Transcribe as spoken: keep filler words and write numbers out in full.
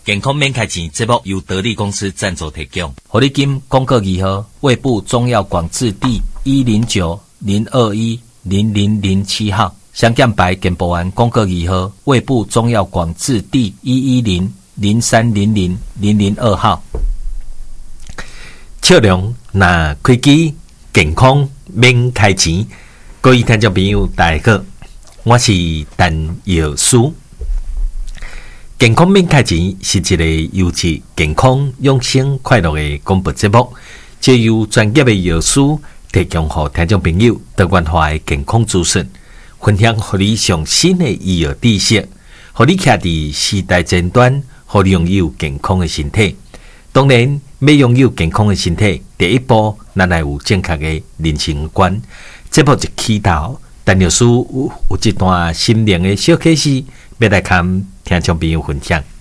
健康免开钱，节目由得力公司赞助提供。 活力金公告二号，卫部中药广字第一零九零二一零零零七号，香港白健保丸公告二号，卫部中药广字第一一零零三零零零零二号。笑容那开机，健康免开钱。各位听众朋友，大家好，我是陈药师。健康免开钱是一个优质、健康、养生、快乐的广播节目，借由专业的药师提供给听众朋友多元化的健康资讯，分享给你上新的医药知识，让你徛伫时代前端，让你拥有健康的身体。当然，要拥有健康的身体，第一步咱来有正确的人生观。节目一起头，陈药师有有一段心灵的小启示，要来跟听众朋友分享。